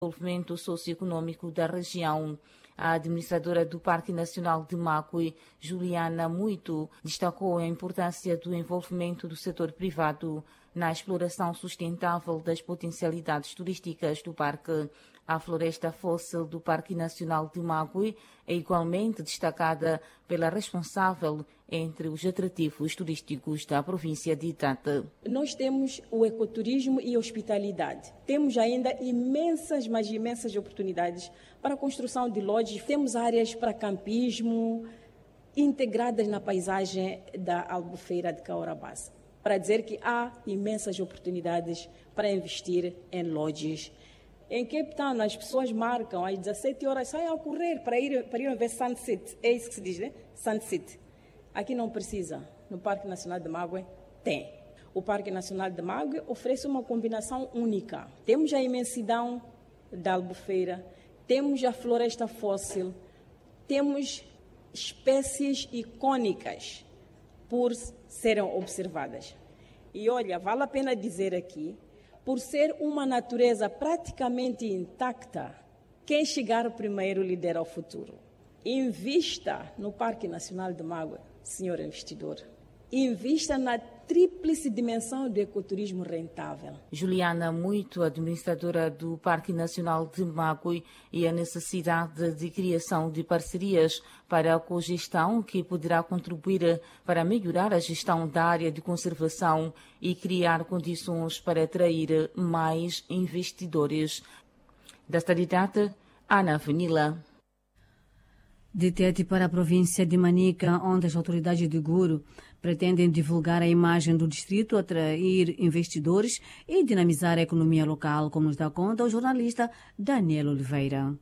desenvolvimento socioeconômico da região. A administradora do Parque Nacional de Macue, Juliana Muito, destacou a importância do envolvimento do setor privado na exploração sustentável das potencialidades turísticas do parque. A floresta fóssil do Parque Nacional de Macue é igualmente destacada pela responsável entre os atrativos turísticos da província de Tete. Nós temos o ecoturismo e a hospitalidade. Temos ainda imensas, mas imensas oportunidades para a construção de lodges. Temos áreas para campismo integradas na paisagem da Albufeira de Caorabassa. Para dizer que há imensas oportunidades para investir em lodges. Em Cape Town, as pessoas marcam às 17 horas, saem a correr para ir ver Sunset. É isso que se diz, né? Sunset. Aqui não precisa. No Parque Nacional de Macue tem. O Parque Nacional de Macue oferece uma combinação única. Temos a imensidão da Albufeira, temos a floresta fóssil, temos espécies icônicas por serem observadas. E olha, vale a pena dizer aqui, por ser uma natureza praticamente intacta, quem chegar primeiro lidera o futuro. Invista no Parque Nacional de Macue, senhor investidor. Invista na tríplice dimensão do ecoturismo rentável. Juliana Muito, administradora do Parque Nacional de Macue, e a necessidade de criação de parcerias para a cogestão que poderá contribuir para melhorar a gestão da área de conservação e criar condições para atrair mais investidores. Da cidade, Ana Vanilla. De Tete para a província de Manica, onde as autoridades de Guru pretendem divulgar a imagem do distrito, atrair investidores e dinamizar a economia local, como nos dá conta o jornalista Daniel Oliveira.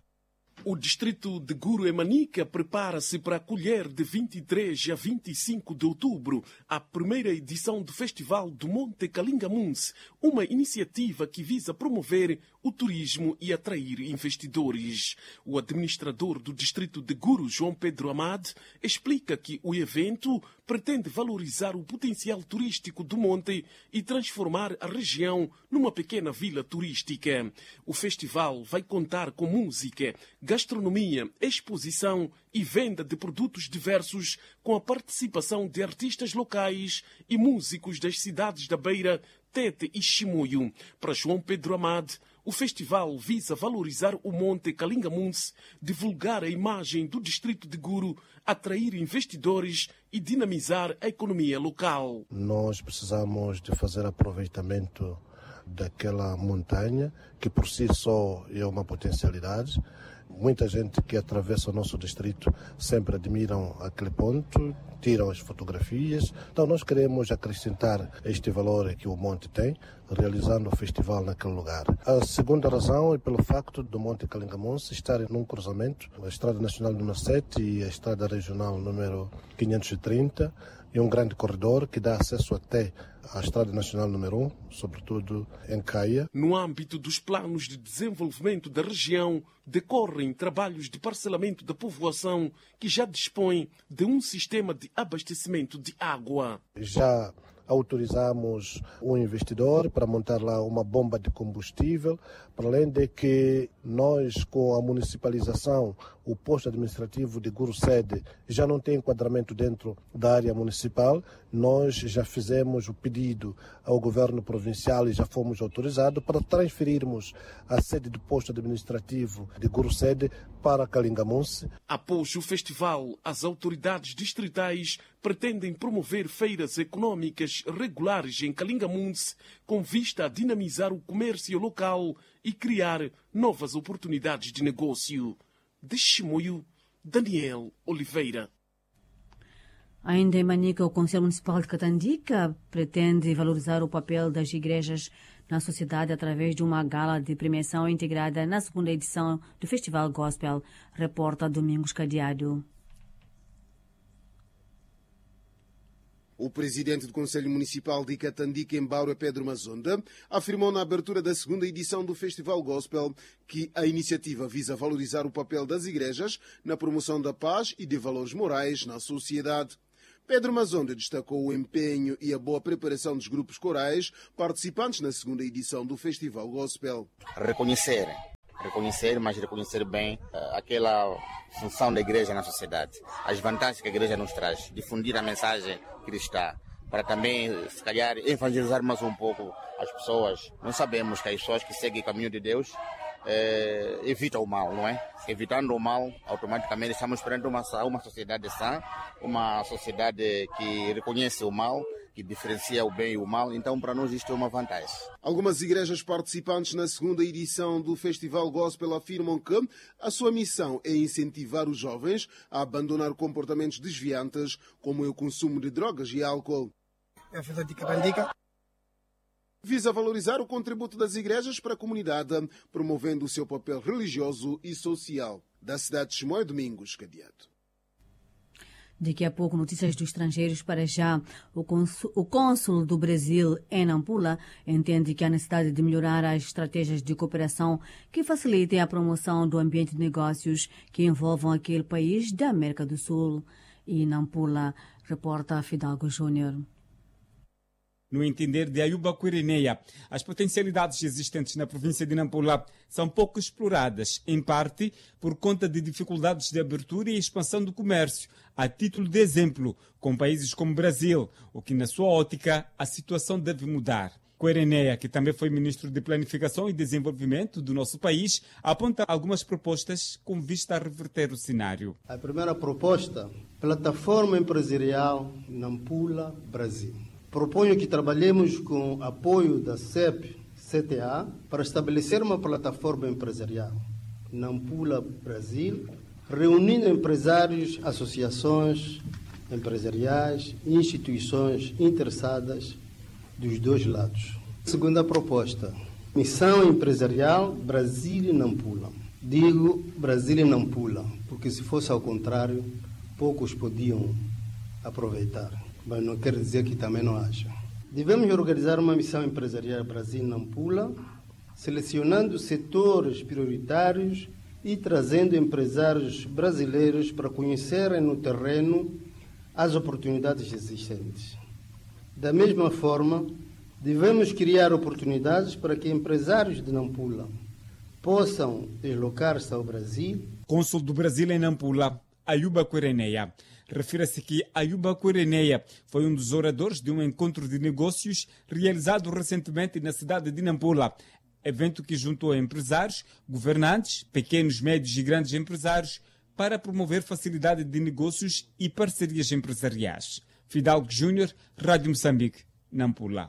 O distrito de Guru e Manica prepara-se para acolher de 23 a 25 de outubro a primeira edição do Festival do Monte Kalingamuns, uma iniciativa que visa promover o turismo e atrair investidores. O administrador do distrito de Guru, João Pedro Amad, explica que o evento pretende valorizar o potencial turístico do monte e transformar a região numa pequena vila turística. O festival vai contar com música, gastronomia, exposição e venda de produtos diversos, com a participação de artistas locais e músicos das cidades da Beira, Tete e Chimoio. Para João Pedro Amad, o festival visa valorizar o Monte Kalingamuns, divulgar a imagem do distrito de Guru, atrair investidores e dinamizar a economia local. Nós precisamos de fazer aproveitamento daquela montanha, que por si só é uma potencialidade. Muita gente que atravessa o nosso distrito sempre admiram aquele ponto, tiram as fotografias. Então nós queremos acrescentar este valor que o monte tem, realizando o festival naquele lugar. A segunda razão é pelo facto do Monte Kalingamuns estar num cruzamento, a Estrada Nacional número 7 e a Estrada Regional número 530, e um grande corredor que dá acesso até à Estrada Nacional número 1, sobretudo em Caia. No âmbito dos planos de desenvolvimento da região, decorrem trabalhos de parcelamento da povoação que já dispõe de um sistema de abastecimento de água. Já autorizamos um investidor para montar lá uma bomba de combustível, para além de que nós, com a municipalização, o posto administrativo de Guru Sede já não tem enquadramento dentro da área municipal. Nós já fizemos o pedido ao governo provincial e já fomos autorizados para transferirmos a sede do posto administrativo de Guru Sede para Kalingamuns. Após o festival, as autoridades distritais pretendem promover feiras econômicas regulares em Kalingamuns, com vista a dinamizar o comércio local e criar novas oportunidades de negócio. De Chimoio, Daniel Oliveira. Ainda em Manica, o Conselho Municipal de Catandica pretende valorizar o papel das igrejas na sociedade através de uma gala de premiação integrada na segunda edição do Festival Gospel, reporta Domingos Cadeado. O presidente do Conselho Municipal de Catandica, Embaura, Pedro Mazonda, afirmou na abertura da segunda edição do Festival Gospel que a iniciativa visa valorizar o papel das igrejas na promoção da paz e de valores morais na sociedade. Pedro Mazonda destacou o empenho e a boa preparação dos grupos corais participantes na segunda edição do Festival Gospel. Reconhecer reconhecer, mas reconhecer bem aquela função da igreja na sociedade, as vantagens que a igreja nos traz, difundir a mensagem cristã, para também, se calhar, evangelizar mais um pouco as pessoas. Nós sabemos que as pessoas que seguem o caminho de Deus evitam o mal, não é? Evitando o mal, automaticamente estamos perante uma sociedade sã, uma sociedade que reconhece o mal, que diferencia o bem e o mal, então para nós isto é uma vantagem. Algumas igrejas participantes na segunda edição do Festival Gospel afirmam que a sua missão é incentivar os jovens a abandonar comportamentos desviantes, como o consumo de drogas e álcool. A festa de Catandica visa valorizar o contributo das igrejas para a comunidade, promovendo o seu papel religioso e social. Da cidade de Chimoio, Domingos Cadeado. Daqui a pouco, notícias dos estrangeiros. Para já, o cônsul do Brasil, em Nampula, entende que há necessidade de melhorar as estratégias de cooperação que facilitem a promoção do ambiente de negócios que envolvam aquele país da América do Sul. E Nampula, reporta Fidalgo Júnior. No entender de Ayuba Quirineia, as potencialidades existentes na província de Nampula são pouco exploradas, em parte por conta de dificuldades de abertura e expansão do comércio, a título de exemplo, com países como Brasil, o que, na sua ótica, a situação deve mudar. Quirineia, que também foi ministro de Planificação e Desenvolvimento do nosso país, aponta algumas propostas com vista a reverter o cenário. A primeira proposta, Plataforma Empresarial Nampula Brasil. Proponho que trabalhemos com apoio da CEP-CTA para estabelecer uma plataforma empresarial, Nampula Brasil, reunindo empresários, associações empresariais e instituições interessadas dos dois lados. Segunda proposta, Missão Empresarial Brasil e Nampula. Digo Brasil e Nampula, porque se fosse ao contrário, poucos podiam aproveitar. Mas não quer dizer que também não haja. Devemos organizar uma missão empresarial Brasil-Nampula, selecionando setores prioritários e trazendo empresários brasileiros para conhecerem no terreno as oportunidades existentes. Da mesma forma, devemos criar oportunidades para que empresários de Nampula possam deslocar-se ao Brasil. Cônsul do Brasil em Nampula, Ayuba Quirineia. Refere-se que Ayuba Quirineia foi um dos oradores de um encontro de negócios realizado recentemente na cidade de Nampula, evento que juntou empresários, governantes, pequenos, médios e grandes empresários para promover facilidade de negócios e parcerias empresariais. Fidalgo Júnior, Rádio Moçambique, Nampula.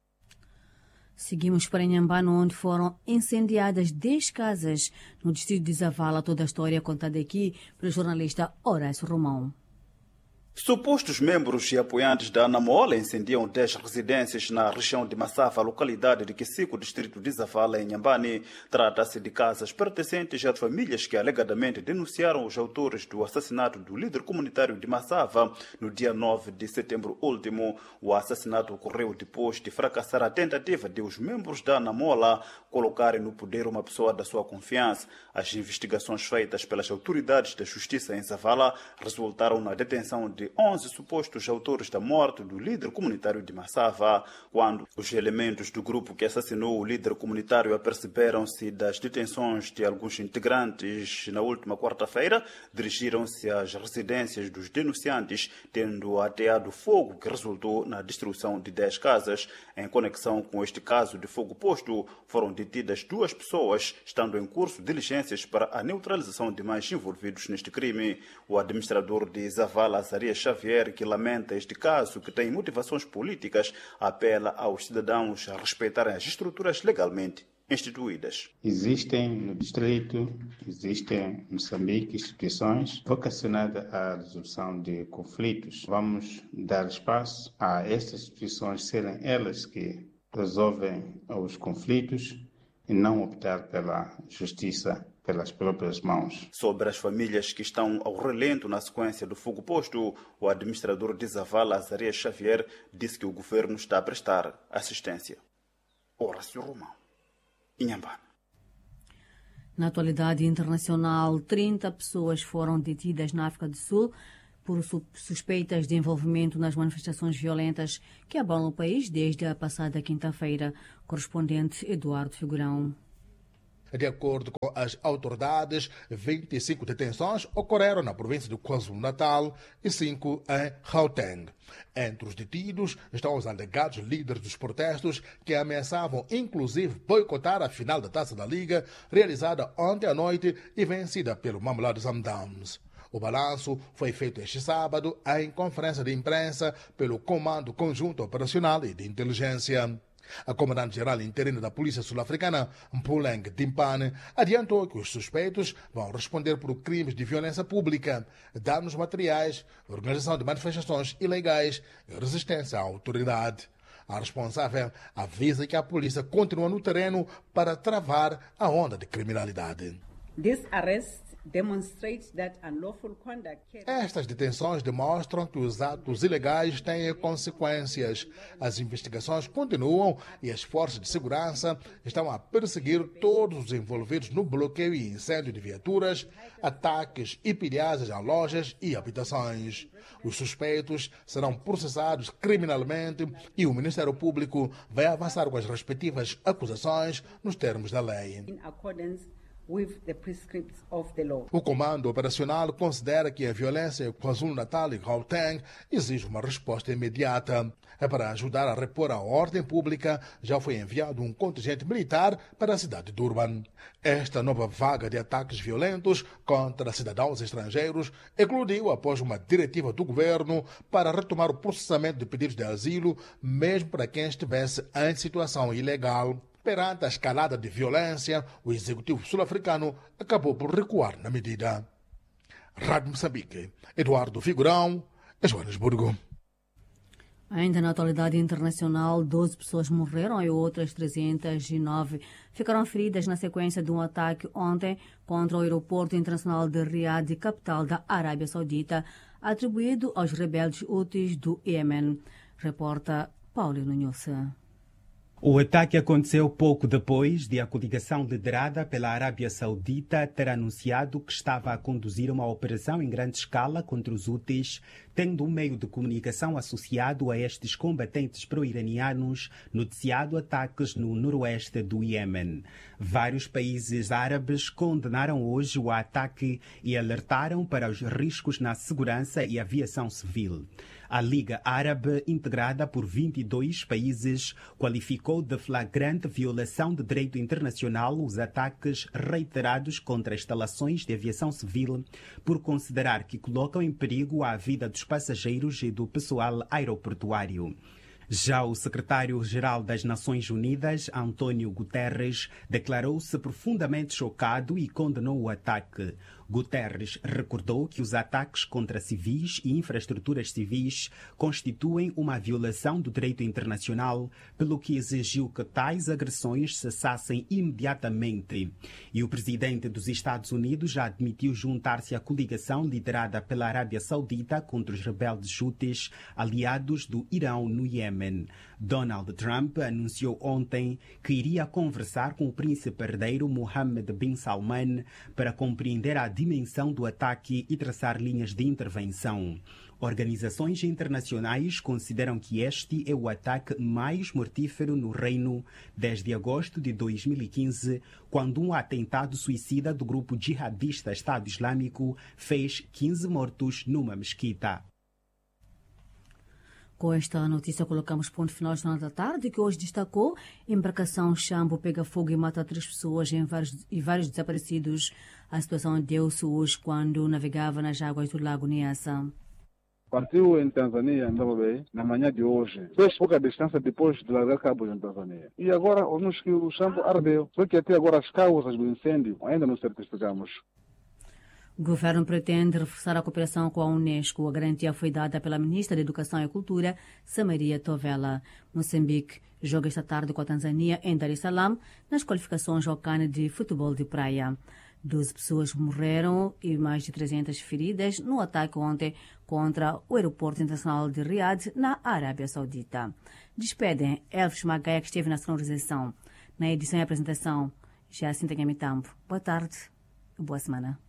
Seguimos para Inhambane, onde foram incendiadas 10 casas no distrito de Zavala. Toda a história contada aqui pelo jornalista Horácio Romão. Supostos membros e apoiantes da Anamola incendiam 10 residências na região de Massava, localidade de Quisico, distrito de Zavala, em Inhambane. Trata-se de casas pertencentes a famílias que alegadamente denunciaram os autores do assassinato do líder comunitário de Massava no dia 9 de setembro último. O assassinato ocorreu depois de fracassar a tentativa de os membros da Anamola colocarem no poder uma pessoa da sua confiança. As investigações feitas pelas autoridades da justiça em Zavala resultaram na detenção de 11 supostos autores da morte do líder comunitário de Massava. Quando os elementos do grupo que assassinou o líder comunitário aperceberam-se das detenções de alguns integrantes na última quarta-feira, dirigiram-se às residências dos denunciantes, tendo ateado fogo que resultou na destruição de 10 casas. Em conexão com este caso de fogo posto, foram detidas 2 pessoas, estando em curso diligências para a neutralização de mais envolvidos neste crime. O administrador de Zavala, Azarias Xavier, que lamenta este caso, que tem motivações políticas, apela aos cidadãos a respeitarem as estruturas legalmente instituídas. Existem no distrito, existem em Moçambique instituições vocacionadas à resolução de conflitos. Vamos dar espaço a estas instituições serem elas que resolvem os conflitos e não optar pela justiça pelas próprias mãos. Sobre as famílias que estão ao relento na sequência do fogo posto, o administrador de Zavala, Azarias Xavier, disse que o governo está a prestar assistência. Horácio Romão, Inhambane. Na atualidade internacional, 30 pessoas foram detidas na África do Sul por suspeitas de envolvimento nas manifestações violentas que abalam o país desde a passada quinta-feira. Correspondente Eduardo Figurão. De acordo com as autoridades, 25 detenções ocorreram na província de KwaZulu-Natal e 5 em Gauteng. Entre os detidos estão os alegados líderes dos protestos que ameaçavam inclusive boicotar a final da Taça da Liga, realizada ontem à noite e vencida pelo Mamelodi Sundowns. O balanço foi feito este sábado em conferência de imprensa pelo Comando Conjunto Operacional e de Inteligência. A comandante-geral interina da Polícia Sul-Africana, Mpuleng Timpane, adiantou que os suspeitos vão responder por crimes de violência pública, danos materiais, organização de manifestações ilegais e resistência à autoridade. A responsável avisa que a polícia continua no terreno para travar a onda de criminalidade. This arrest demonstrates that unlawful conduct. Estas detenções demonstram que os atos ilegais têm consequências. As investigações continuam e as forças de segurança estão a perseguir todos os envolvidos no bloqueio e incêndio de viaturas, ataques e pilhagens a lojas e habitações. Os suspeitos serão processados criminalmente e o Ministério Público vai avançar com as respectivas acusações nos termos da lei. With the prescripts of the law. O Comando Operacional considera que a violência em KwaZulu-Natal e Gauteng exige uma resposta imediata. Para ajudar a repor a ordem pública, já foi enviado um contingente militar para a cidade de Durban. Esta nova vaga de ataques violentos contra cidadãos estrangeiros eclodiu após uma diretiva do governo para retomar o processamento de pedidos de asilo, mesmo para quem estivesse em situação ilegal. Perante a escalada de violência, o executivo sul-africano acabou por recuar na medida. Rádio Moçambique, Eduardo Figurão, Joanesburgo. Ainda na atualidade internacional, 12 pessoas morreram e outras 309 ficaram feridas na sequência de um ataque ontem contra o aeroporto internacional de Riad, capital da Arábia Saudita, atribuído aos rebeldes Houthis do Iêmen. Reporta Paulo Nunes. O ataque aconteceu pouco depois de a coligação liderada pela Arábia Saudita ter anunciado que estava a conduzir uma operação em grande escala contra os Houthis, tendo um meio de comunicação associado a estes combatentes pro-iranianos noticiado ataques no noroeste do Iêmen. Vários países árabes condenaram hoje o ataque e alertaram para os riscos na segurança e aviação civil. A Liga Árabe, integrada por 22 países, qualificou de flagrante violação de direito internacional os ataques reiterados contra instalações de aviação civil, por considerar que colocam em perigo a vida dos passageiros e do pessoal aeroportuário. Já o secretário-geral das Nações Unidas, António Guterres, declarou-se profundamente chocado e condenou o ataque. Guterres recordou que os ataques contra civis e infraestruturas civis constituem uma violação do direito internacional, pelo que exigiu que tais agressões cessassem imediatamente. E o presidente dos Estados Unidos já admitiu juntar-se à coligação liderada pela Arábia Saudita contra os rebeldes Houthis, aliados do Irão no Iêmen. Donald Trump anunciou ontem que iria conversar com o príncipe herdeiro Mohammed bin Salman para compreender a dimensão do ataque e traçar linhas de intervenção. Organizações internacionais consideram que este é o ataque mais mortífero no reino desde agosto de 2015, quando um atentado suicida do grupo jihadista Estado Islâmico fez 15 mortos numa mesquita. Com esta notícia, colocamos ponto final ao Jornal da Tarde, que hoje destacou: embarcação Xambo pega fogo e mata 3 pessoas e vários desaparecidos. A situação deu-se hoje quando navegava nas águas do Lago Nyasa. Partiu em Tanzânia, andava bem, na manhã de hoje. Fez pouca distância depois de largar cabos em Tanzânia. E agora, ouvimos que o Xambo ardeu. Só que até agora as causas do incêndio ainda não certificamos. O governo pretende reforçar a cooperação com a Unesco. A garantia foi dada pela ministra da Educação e Cultura, Samaria Tovela. Moçambique joga esta tarde com a Tanzânia em Dar es Salaam nas qualificações ao CAN de futebol de praia. 12 pessoas morreram e mais de 300 feridas no ataque ontem contra o aeroporto internacional de Riad, na Arábia Saudita. Despedem Elvis Magaia, que esteve na sonorização. Na edição e apresentação, Jacinta Nhamitambo. Boa tarde e boa semana.